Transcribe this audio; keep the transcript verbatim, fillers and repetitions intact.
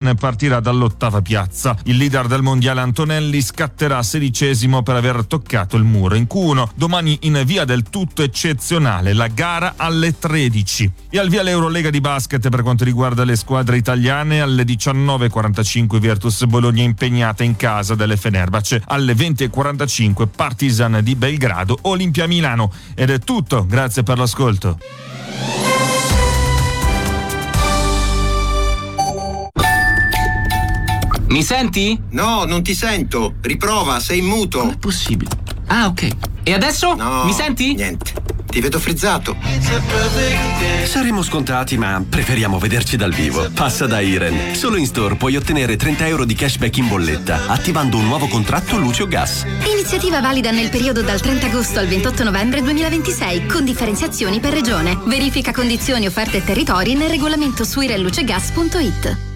Verstappen partirà dall'ottava piazza. Il leader del mondiale Antonelli scatterà sedicesimo per aver toccato il muro in Q uno. Domani in via del tutto eccezionale, la gara alle tredici. E al via l'Eurolega di basket per quanto riguarda le squadre italiane. Alle diciannove e quarantacinque Virtus Bologna impegnata in casa delle Fenerbahce. Alle venti e quarantacinque Partizan di Belgrado, Olimpia Milano. Ed è tutto, grazie per l'ascolto. Mi senti? No, non ti sento. Riprova, sei in muto. Com'è possibile? Ah, ok. E adesso? No. Mi senti? Niente. Ti vedo frizzato. Saremo scontati, ma preferiamo vederci dal vivo. Passa da Iren. Solo in store puoi ottenere trenta euro di cashback in bolletta attivando un nuovo contratto luce o gas. Iniziativa valida nel periodo dal trenta agosto al ventotto novembre duemilaventisei, con differenziazioni per regione. Verifica condizioni, offerte e territori nel regolamento su irenlucegas punto it.